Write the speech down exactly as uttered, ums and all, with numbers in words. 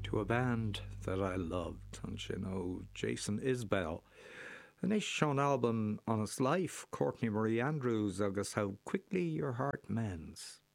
To a band that I loved, and you know, Jason Isbell. An is Sean Albon on his life, Courtney Marie Andrews, agus How Quickly Your Heart Mends.